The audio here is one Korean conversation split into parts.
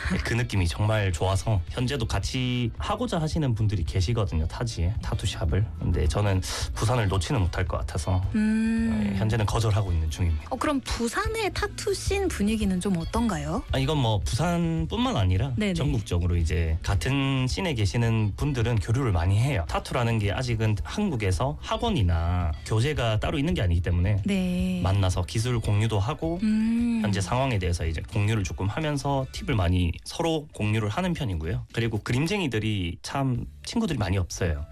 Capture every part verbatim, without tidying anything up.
그 느낌이 정말 좋아서 현재도 같이 하고자 하시는 분들이 계시거든요. 타지에 타투샵을. 근데 저는 부산을 놓지는 못할 것 같아서 음. 네, 현재는 거절하고 있는 중입니다. 어, 그럼 부산의 타투 씬 분위기는 좀 어떤가요? 아, 이건 뭐 부산뿐만 아니라 네네. 전국적으로 이제 같은 씬에 계시는 분들은 교류를 많이 해요. 타투라는 게 아직은 한국에서 학원이나 교재가 따로 있는 게 아니기 때문에 네. 만나서 기술 공유도 하고 음. 현재 상황에 대해서 이제 공유를 조금 하면서 팁을 많이 서로 공유를 하는 편이고요. 그리고 그림쟁이들이 참 친구들이 많이 없어요.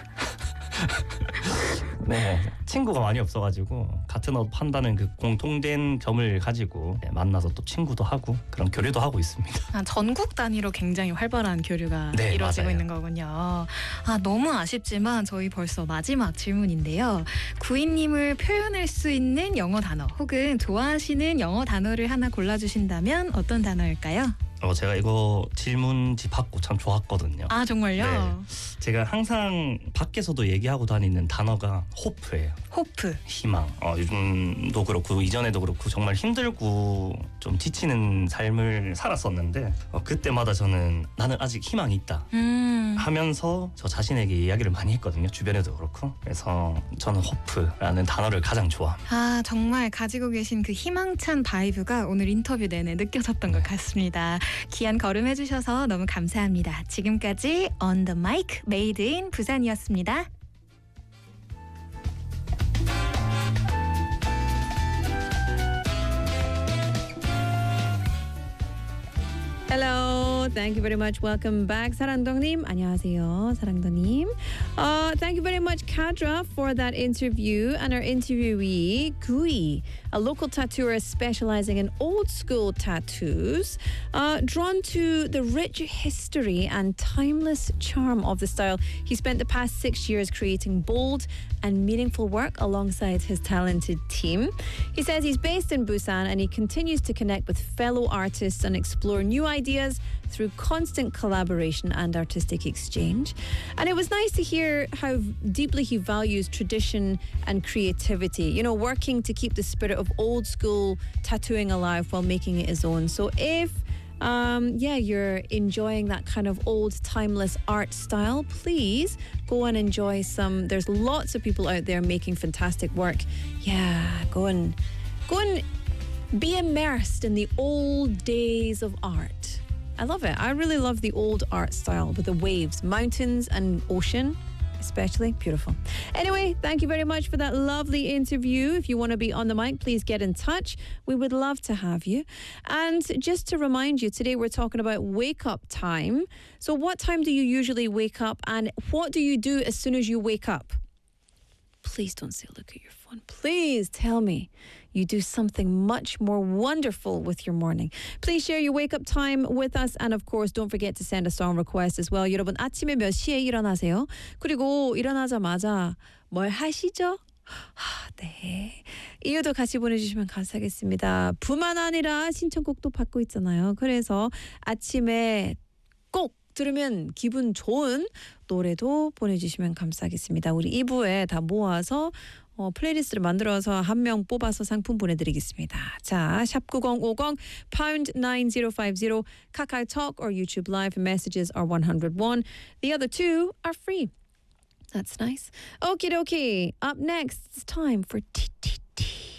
네, 친구가 많이 없어가지고 같은 옷 판다는 그 공통된 점을 가지고 만나서 또 친구도 하고 그런 교류도 하고 있습니다. 아, 전국 단위로 굉장히 활발한 교류가 네, 이루어지고 맞아요. 있는 거군요. 아, 너무 아쉽지만 저희 벌써 마지막 질문인데요. 구이님을 표현할 수 있는 영어 단어 혹은 좋아하시는 영어 단어를 하나 골라주신다면 어떤 단어일까요? 어, 제가 이거 질문지 받고 참 좋았거든요. 아, 정말요? 네. 제가 항상 밖에서도 얘기하고 다니는 단어가 호프예요. 호프. 희망. 어, 요즘도 그렇고 이전에도 그렇고 정말 힘들고 좀 지치는 삶을 살았었는데 어, 그때마다 저는 나는 아직 희망이 있다 음. 하면서 저 자신에게 이야기를 많이 했거든요. 주변에도 그렇고. 그래서 저는 호프라는 단어를 가장 좋아합니다. 아, 정말 가지고 계신 그 희망찬 바이브가 오늘 인터뷰 내내 느껴졌던 것 같습니다. 귀한 걸음 해주셔서 너무 감사합니다. 지금까지 On The Mic Made in 부산이었습니다. Hello, thank you very much. Welcome back, 사랑동님. 안녕하세요, 사랑동님. Uh, thank you very much, Kadra, for that interview. And our interviewee, Gui, a local tattooer specializing in old school tattoos, uh, drawn to the rich history and timeless charm of the style. He spent the past six years creating bold and meaningful work alongside his talented team. He says he's based in Busan and he continues to connect with fellow artists and explore new ideas through constant collaboration and artistic exchange. And it was nice to hear how deeply he values tradition and creativity, you know, working to keep the spirit of old school tattooing alive while making it his own. So if Um, yeah, you're enjoying that kind of old timeless art style, please go and enjoy some. There's lots of people out there making fantastic work. Yeah, go and go and be immersed in the old days of art. I love it. I really love the old art style with the waves, mountains and ocean. Especially beautiful. Anyway, thank you very much for that lovely interview. If you want to be on the mic, please get in touch. We would love to have you. And just to remind you, today we're talking about wake up time. So what time do you usually wake up and what do you do as soon as you wake up? Please don't say look at your phone. Please tell me you do something much more wonderful with your morning. Please share your wake up time with us. And of course, don't forget to send a song request as well. 여러분, 아침에 몇 시에 일어나세요? 그리고 일어나자마자 뭘 하시죠? 아, 네. 이유도 같이 보내주시면 감사하겠습니다. 뿐만 아니라 신청곡도 받고 있잖아요. 그래서 아침에 꼭 들으면 기분 좋은 노래도 보내주시면 감사하겠습니다. 우리 이 부에 다 모아서 어, 플레이리스트를 만들어서 한 명 뽑아서 상품 보내드리겠습니다. 자, 샵 구공오공 pound nine zero five zero 카카오톡 or YouTube Live messages are one hundred one. The other two are free. That's nice. Okie dokie. Up next, it's time for T T T.